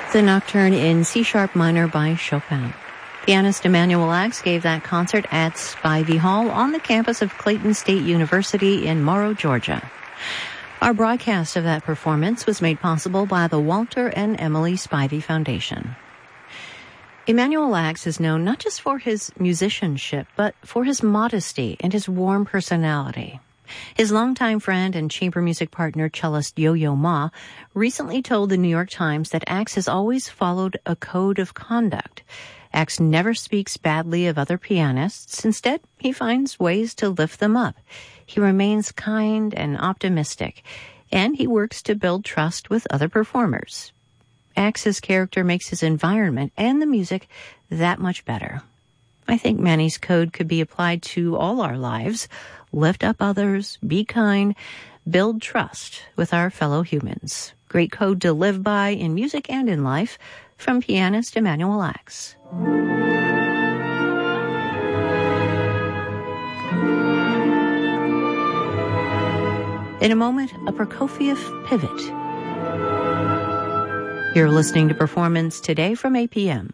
The Nocturne in C-sharp minor by Chopin. Pianist Emanuel Ax gave that concert at Spivey Hall on the campus of Clayton State University in Morrow, Georgia. Our broadcast of that performance was made possible by the Walter and Emily Spivey Foundation. Emanuel Ax is known not just for his musicianship, but for his modesty and his warm personality. His longtime friend and chamber music partner, cellist Yo-Yo Ma, recently told the New York Times that Ax has always followed a code of conduct. Ax never speaks badly of other pianists. Instead, he finds ways to lift them up. He remains kind and optimistic, and he works to build trust with other performers. Ax's character makes his environment and the music that much better. I think Manny's code could be applied to all our lives. Lift up others, be kind, build trust with our fellow humans. Great code to live by in music and in life from pianist Emanuel Ax. In a moment, a Prokofiev pivot. You're listening to Performance Today from APM.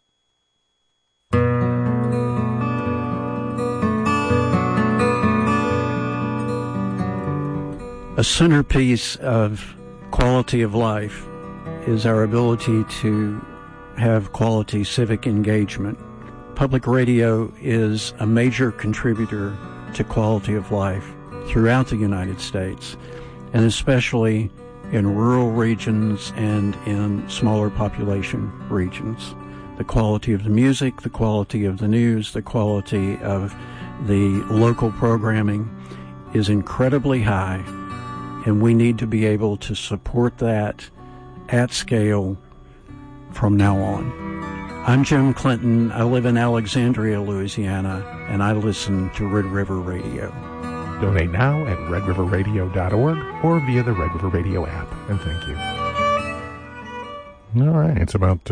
A centerpiece of quality of life is our ability to have quality civic engagement. Public radio is a major contributor to quality of life throughout the United States, and especially in rural regions and in smaller population regions. The quality of the music, the quality of the news, the quality of the local programming is incredibly high, and we need to be able to support that at scale from now on. I'm Jim Clinton. I live in Alexandria, Louisiana, and I listen to Red River Radio. Donate now at redriverradio.org or via the Red River Radio app. And thank you. All right. It's about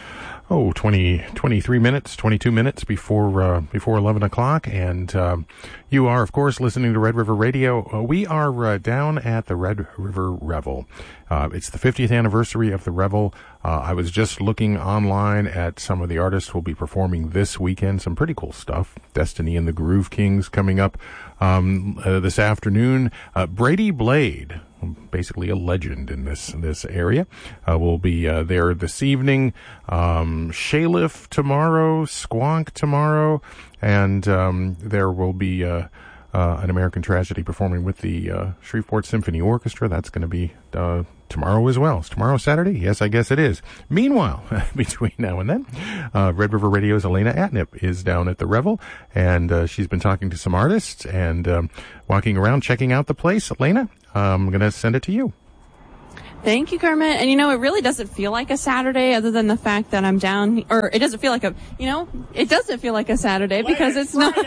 23 minutes, 22 minutes before 11 o'clock. And you are, of course, listening to Red River Radio. We are down at the Red River Revel. It's the 50th anniversary of the Revel. I was just looking online at some of the artists who will be performing this weekend. Some pretty cool stuff. Destiny and the Groove Kings coming up this afternoon. Brady Blade, basically a legend in this area, will be there this evening. Shalif tomorrow, Squonk tomorrow, and there will be an American Tragedy performing with the Shreveport Symphony Orchestra. That's going to be tomorrow as well. Is tomorrow Saturday? Yes, I guess it is. Meanwhile, between now and then, Red River Radio's Elena Atnip is down at the Revel, and she's been talking to some artists and walking around, checking out the place. Elena, I'm going to send it to you. Thank you, Kermit. And, it really doesn't feel like a Saturday other than the fact that I'm down, or it doesn't feel like it doesn't feel like a Saturday because it's not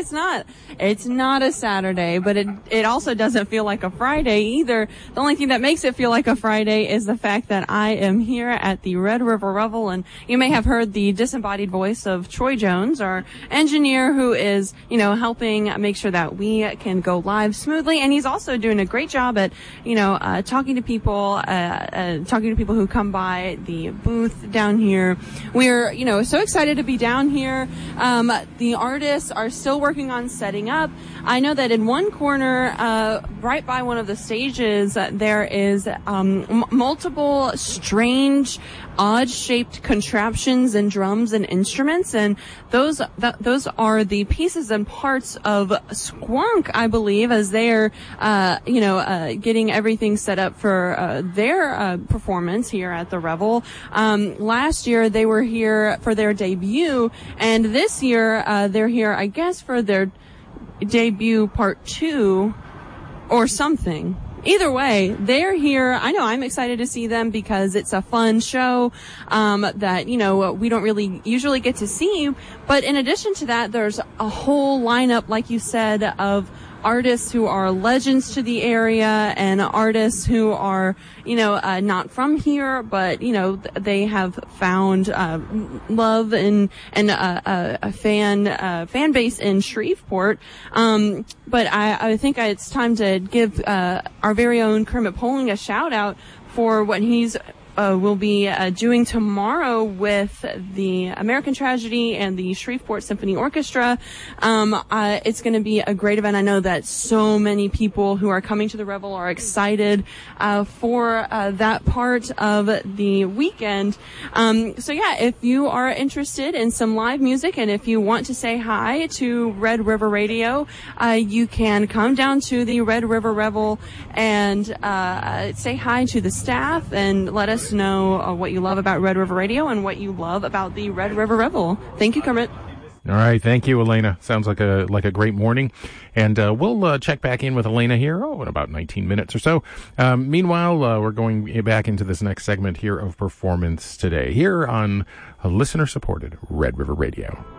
a Saturday, but it also doesn't feel like a Friday either. The only thing that makes it feel like a Friday is the fact that I am here at the Red River Revel, and you may have heard the disembodied voice of Troy Jones, our engineer, who is, helping make sure that we can go live smoothly. And he's also doing a great job at, talking to people who come by the booth down here. We're, so excited to be down here. The artists are still working on setting up. I know that in one corner, right by one of the stages, there is multiple strange, odd-shaped contraptions and drums and instruments, and those are the pieces and parts of Squonk, I believe, as they're, getting everything set up for their performance here at the Revel. Last year they were here for their debut, and this year they're here, I guess, for their debut part 2 or something. Either way, they're here. I know I'm excited to see them because it's a fun show that, we don't really usually get to see. But in addition to that, there's a whole lineup, like you said, of artists who are legends to the area and artists who are, not from here, but, they have found love and a fan base in Shreveport. But I think it's time to give our very own Kermit Poling a shout out for what he's we'll be doing tomorrow with the American Tragedy and the Shreveport Symphony Orchestra. It's going to be a great event. I know that so many people who are coming to the Revel are excited for that part of the weekend. So yeah, if you are interested in some live music and if you want to say hi to Red River Radio, you can come down to the Red River Revel and say hi to the staff and let us know what you love about Red River Radio and what you love about the Red River Revel. Thank you, Kermit. All right, thank you, Elena. Sounds like a great morning, and we'll check back in with Elena here in about 19 minutes or so. Meanwhile, we're going back into this next segment here of Performance Today here on listener-supported Red River Radio.